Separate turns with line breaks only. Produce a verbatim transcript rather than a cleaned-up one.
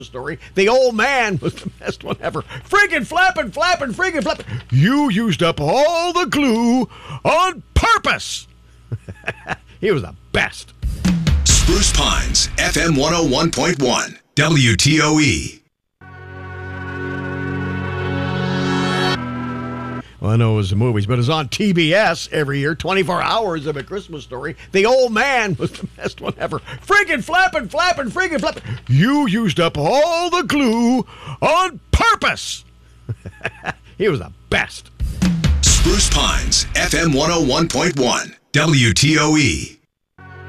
story. The old man was the best one ever. Friggin' flapping, flapping, friggin' flapping. You used up all the glue on purpose. He was the best.
Spruce Pines, F M one oh one point one, W T O E.
Well, I know it was the movies, but it's on T B S every year, twenty-four hours of A Christmas Story. The old man was the best one ever. Friggin' flapping, flapping, friggin' flapping. You used up all the glue on purpose. He was the best.
Spruce Pines, F M one oh one point one, W T O E.